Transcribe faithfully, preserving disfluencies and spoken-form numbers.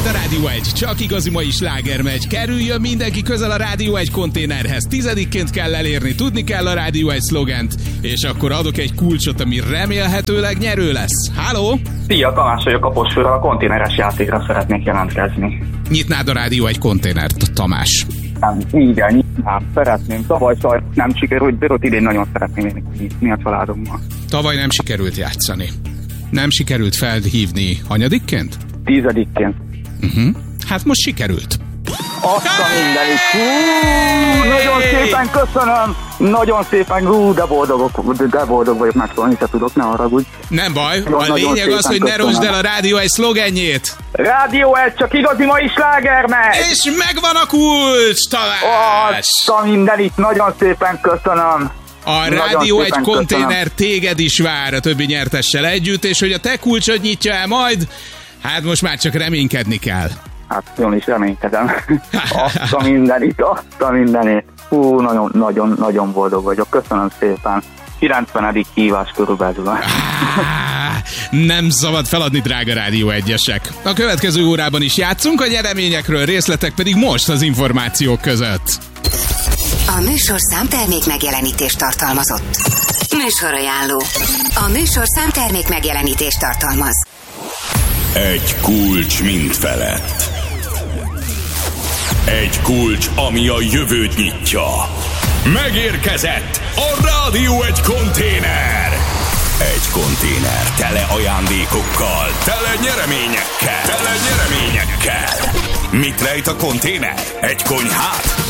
itt a Rádió egy, csak igazi mai sláger megy. Kerüljön mindenki közel a Rádió egy konténerhez. Tizedikként kell elérni, tudni kell a Rádió egy szlogent, és akkor adok egy kulcsot, ami remélhetőleg nyerő lesz. Háló? Szia, Tamás vagyok, Kaposvárról, a konténeres játékra szeretnék jelentkezni. Nyitnád a Rádió egy konténert, Tamás? Nem, igen, nyitnám, szeretném. Tavaly sajnos nem sikerült, de ott idén nagyon szeretném nyitni a családommal. Tavaly nem sikerült játszani. Nem sikerült felhívni hanyadikként? Tízedikként. Uh-huh. Hát most sikerült. Azt a mindenit. Hú, nagyon szépen köszönöm. Nagyon szépen, hú, de boldogok, de boldog vagyok, megszólni se tudok, ne haragudj. Nem baj, nagyon, a lényeg az, hogy ne rosd el a Rádió egy szlogenjét. Rádió egy, csak igazi mai sláger megy. És megvan a kulcs, Tamás. Azt a mindenit, nagyon szépen köszönöm. A Rádió egy konténer téged is vár a többi nyertessel együtt, és hogy a te kulcsod nyitja el majd, hát most már csak reménykedni kell. Hát jól is reménykedem. Azt a mindenit, azt a mindenit. Hú, nagyon, nagyon, nagyon boldog vagyok. Köszönöm szépen. kilencvenedik hívás körülbelül. Ah, nem szabad feladni, drága Rádió egyesek. A következő órában is játszunk, a nyereményekről, részletek pedig most az információk között. A műsorszám termék megjelenítést tartalmazott. Műsorajánló. A műsorszám termék megjelenítést tartalmaz. Egy kulcs mind felett. Egy kulcs, ami a jövőt nyitja. Megérkezett a Rádió egy konténer. Egy konténer tele ajándékokkal, tele nyereményekkel, tele nyereményekkel. Mit rejt a konténer? Egy konyhát?